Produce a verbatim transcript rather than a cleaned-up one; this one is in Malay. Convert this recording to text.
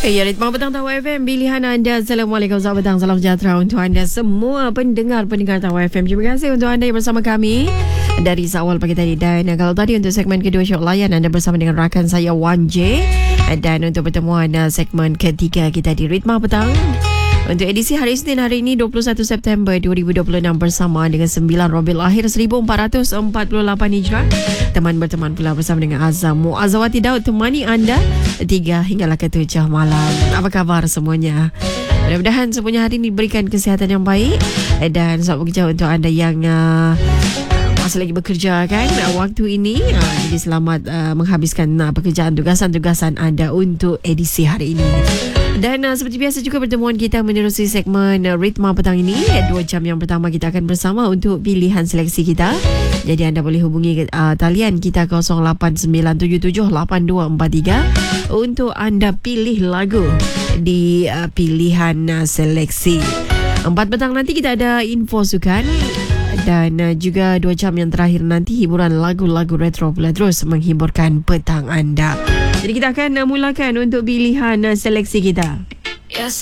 Ya, Ritma Petang Tawar F M, pilihan anda. Assalamualaikum, selamat petang, salam sejahtera untuk anda semua pendengar-pendengar Tawar F M. Terima kasih untuk anda yang bersama kami dari awal pagi tadi. Dan kalau tadi untuk segmen kedua Syok Layan, anda bersama dengan rakan saya Wan J. Dan untuk pertemuan segmen ketiga kita di Ritma Petang, untuk edisi hari Isnin hari ini dua puluh satu September dua ribu dua puluh enam bersama dengan sembilan Rabiul Akhir seribu empat ratus empat puluh lapan Hijrah. Teman berteman pula bersama dengan Azam Muazzawati Daud, temani anda tiga hinggalah ke tujuh malam. Apa khabar semuanya? Mudah-mudahan semuanya hari ini diberikan kesihatan yang baik dan selamat bekerja untuk anda yang uh, masih lagi bekerja kan waktu ini. Uh, jadi selamat uh, menghabiskan uh, pekerjaan tugasan-tugasan anda untuk edisi hari ini. Dan uh, seperti biasa juga pertemuan kita menerusi segmen uh, Ritma Petang ini. Dua jam yang pertama kita akan bersama untuk pilihan seleksi kita. Jadi anda boleh hubungi uh, talian kita kosong lapan sembilan tujuh tujuh lapan dua empat tiga untuk anda pilih lagu di uh, pilihan uh, seleksi. Empat petang nanti kita ada info sukan. Dan uh, juga dua jam yang terakhir nanti hiburan lagu-lagu retro pula terus menghiburkan petang anda. Jadi kita akan uh, mulakan untuk pilihan uh, seleksi kita. Yes.